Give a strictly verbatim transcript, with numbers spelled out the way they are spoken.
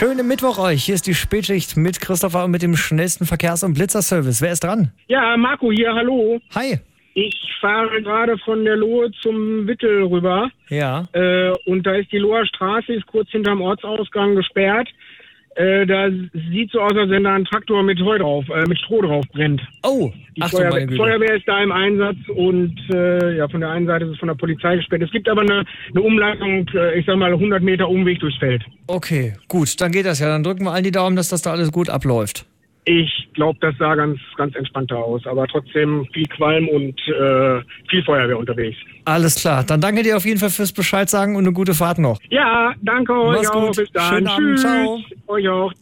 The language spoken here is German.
Schönen Mittwoch euch. Hier ist die Spätschicht mit Christopher und mit dem schnellsten Verkehrs- und Blitzerservice. Wer ist dran? Ja, Marco hier, hallo. Hi. Ich fahre gerade von der Lohe zum Wittel rüber. Ja. Äh, und da ist die Loher Straße, ist kurz hinterm Ortsausgang gesperrt. Äh, da sieht so aus, als wenn da ein Traktor mit Heu drauf, äh, mit Stroh drauf brennt. Oh, Die ach Feuerwehr, du meine Güte. Feuerwehr ist da im Einsatz und äh, ja, von der einen Seite ist es von der Polizei gesperrt. Es gibt aber eine, eine Umleitung, äh, ich sag mal hundert Meter Umweg durchs Feld. Okay, gut, dann geht das ja. Dann drücken wir allen die Daumen, dass das da alles gut abläuft. Ich glaube, das sah ganz, ganz entspannter aus, aber trotzdem viel Qualm und äh, viel Feuerwehr unterwegs. Alles klar, dann danke dir auf jeden Fall fürs Bescheid sagen und eine gute Fahrt noch. Ja, danke euch Mach's auch. gut. Bis dann. Schönen Abend, Tschüss. ciao. Euch auch.